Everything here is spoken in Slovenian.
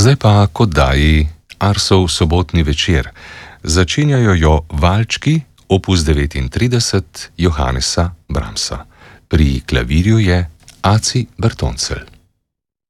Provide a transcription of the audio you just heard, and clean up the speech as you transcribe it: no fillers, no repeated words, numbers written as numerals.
Zdaj pa k oddaji Arsov sobotni večer. Začenjajo jo valčki opus 39 Johannesa Brahmsa. Pri klavirju je Aci Bertoncelj.